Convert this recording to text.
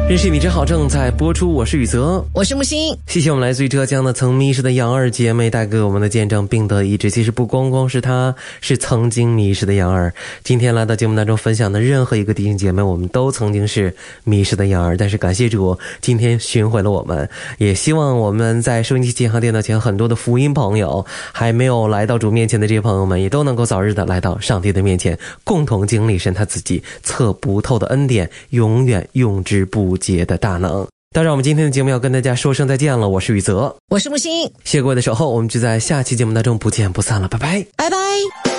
认识你真好正在播出，我是宇泽， 我是木星。 谢谢我们来自于浙江的曾迷失的杨儿姐妹带给我们的见证并得医治。其实不光光是她，是曾经迷失的杨儿。今天来到节目当中分享的任何一个弟兄姐妹，我们都曾经是迷失的杨儿，但是感谢主，今天寻回了我们。也希望我们在收音机前和电脑前很多的福音朋友，还没有来到主面前的这些朋友们，也都能够早日的来到上帝的面前，共同经历神他自己测不透的恩典，永远用之不竭的大能。当然我们今天的节目要跟大家说声再见了，我是宇泽， 我是木星。 谢谢各位的守候，我们就在下期节目当中不见不散了，拜拜， 拜拜。